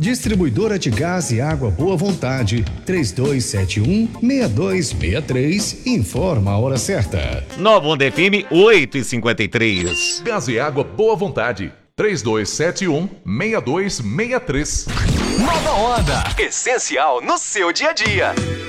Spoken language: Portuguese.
Distribuidora de Gás e Água Boa Vontade, 3271-6263, informa a hora certa. Nova Onda FM 8h53. Gás e Água Boa Vontade, 3271-6263. Nova Onda, essencial no seu dia a dia.